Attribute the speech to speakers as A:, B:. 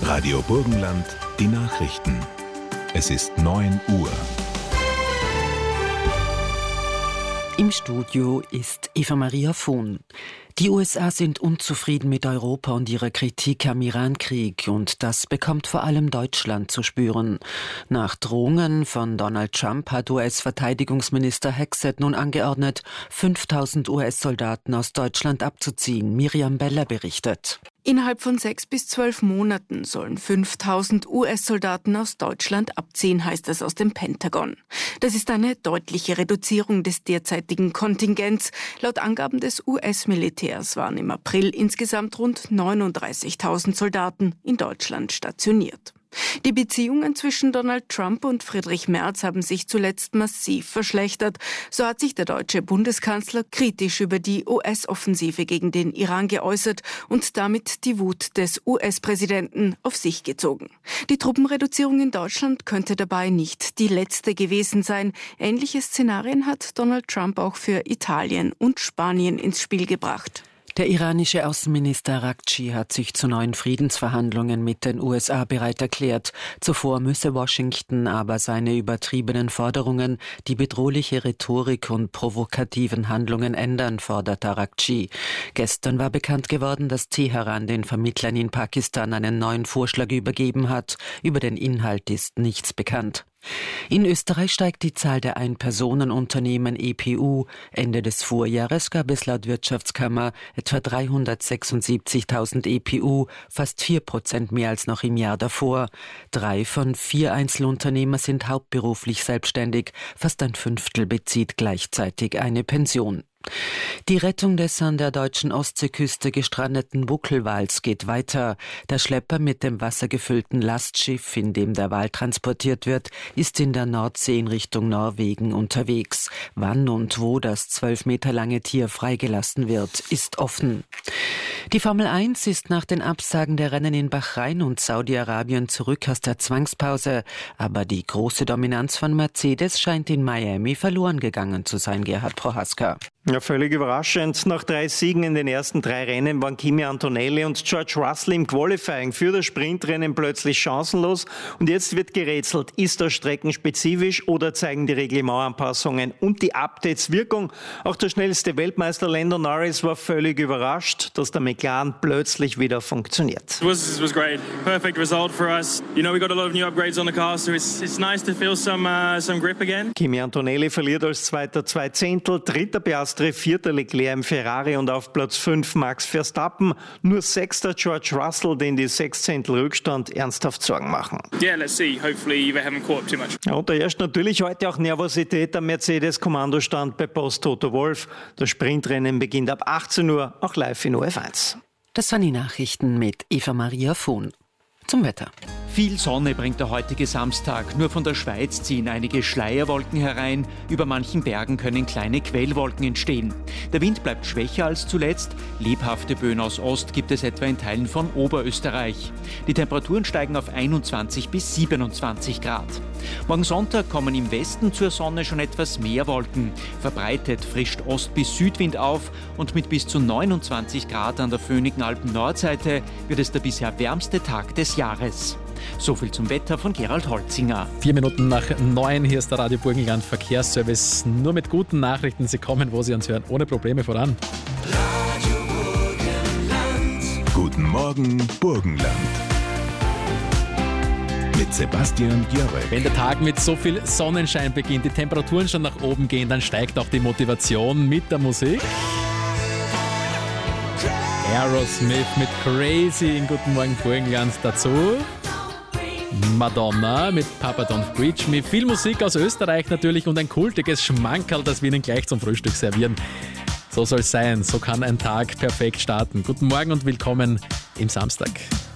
A: Radio Burgenland, die Nachrichten. Es ist 9 Uhr.
B: Im Studio ist Eva-Maria Vohn. Die USA sind unzufrieden mit Europa und ihrer Kritik am Iran-Krieg, und das bekommt vor allem Deutschland zu spüren. Nach Drohungen von Donald Trump hat US-Verteidigungsminister Hegseth nun angeordnet, 5000 US-Soldaten aus Deutschland abzuziehen. Miriam Beller berichtet.
C: Innerhalb von 6 bis 12 Monaten sollen 5000 US-Soldaten aus Deutschland abziehen, heißt es aus dem Pentagon. Das ist eine deutliche Reduzierung des derzeitigen Kontingents. Laut Angaben des US-Militärs waren im April insgesamt rund 39.000 Soldaten in Deutschland stationiert. Die Beziehungen zwischen Donald Trump und Friedrich Merz haben sich zuletzt massiv verschlechtert. So hat sich der deutsche Bundeskanzler kritisch über die US-Offensive gegen den Iran geäußert und damit die Wut des US-Präsidenten auf sich gezogen. Die Truppenreduzierung in Deutschland könnte dabei nicht die letzte gewesen sein. Ähnliche Szenarien hat Donald Trump auch für Italien und Spanien ins Spiel gebracht.
B: Der iranische Außenminister Araghchi hat sich zu neuen Friedensverhandlungen mit den USA bereit erklärt. Zuvor müsse Washington aber seine übertriebenen Forderungen, die bedrohliche Rhetorik und provokativen Handlungen ändern, fordert Araghchi. Gestern war bekannt geworden, dass Teheran den Vermittlern in Pakistan einen neuen Vorschlag übergeben hat. Über den Inhalt ist nichts bekannt. In Österreich steigt die Zahl der Ein-Personen-Unternehmen EPU. Ende des Vorjahres gab es laut Wirtschaftskammer etwa 376.000 EPU, fast 4% mehr als noch im Jahr davor. 3 von 4 Einzelunternehmer sind hauptberuflich selbstständig, fast ein Fünftel bezieht gleichzeitig eine Pension. Die Rettung des an der deutschen Ostseeküste gestrandeten Buckelwals geht weiter. Der Schlepper mit dem wassergefüllten Lastschiff, in dem der Wal transportiert wird, ist in der Nordsee in Richtung Norwegen unterwegs. Wann und wo das 12 Meter lange Tier freigelassen wird, ist offen. Die Formel 1 ist nach den Absagen der Rennen in Bahrain und Saudi-Arabien zurück aus der Zwangspause. Aber die große Dominanz von Mercedes scheint in Miami verloren gegangen zu sein, Gerhard Prohaska.
D: Ja, völlig überraschend. Nach 3 Siegen in den ersten 3 Rennen waren Kimi Antonelli und George Russell im Qualifying für das Sprintrennen plötzlich chancenlos. Und jetzt wird gerätselt, ist das streckenspezifisch oder zeigen die Reglementanpassungen und die Updates Wirkung? Auch der schnellste Weltmeister Lando Norris war völlig überrascht, dass der McLaren plötzlich wieder funktioniert.
E: It was great. Perfect result for us. You know, we got a lot of new upgrades on the car, so it's nice to feel some grip again.
D: Kimi Antonelli verliert als Zweiter 2 Zehntel, dritter Piastri, 4. Leclerc im Ferrari und auf Platz 5 Max Verstappen. Nur 6. George Russell, den die 6 Zehntel Rückstand ernsthaft Sorgen machen.
E: Yeah, let's see. Hopefully they haven't caught up too much.
D: Ja, und da herrscht natürlich heute auch Nervosität am Mercedes-Kommandostand bei Boss Toto Wolff. Das Sprintrennen beginnt ab 18 Uhr, auch live in OF1.
B: Das waren die Nachrichten mit Eva-Maria Vohn. Zum Wetter.
F: Viel Sonne bringt der heutige Samstag. Nur von der Schweiz ziehen einige Schleierwolken herein. Über manchen Bergen können kleine Quellwolken entstehen. Der Wind bleibt schwächer als zuletzt. Lebhafte Böen aus Ost gibt es etwa in Teilen von Oberösterreich. Die Temperaturen steigen auf 21 bis 27 Grad. Morgen Sonntag kommen im Westen zur Sonne schon etwas mehr Wolken. Verbreitet frischt Ost- bis Südwind auf und mit bis zu 29 Grad an der Föhnigen Alpen-Nordseite wird es der bisher wärmste Tag des Jahres. So viel zum Wetter von Gerald Holzinger.
G: 4 Minuten nach 9, hier ist der Radio Burgenland Verkehrsservice. Nur mit guten Nachrichten, Sie kommen, wo Sie uns hören, ohne Probleme voran.
A: Radio Burgenland. Guten Morgen, Burgenland. Mit Sebastian Jörek.
G: Wenn der Tag mit so viel Sonnenschein beginnt, die Temperaturen schon nach oben gehen, dann steigt auch die Motivation mit der Musik. Aerosmith mit Crazy in Guten Morgen Burgenland dazu. Madonna mit Papa Don't Preach Me. Viel Musik aus Österreich natürlich und ein kultiges Schmankerl, das wir Ihnen gleich zum Frühstück servieren. So soll es sein, so kann ein Tag perfekt starten. Guten Morgen und willkommen im Samstag.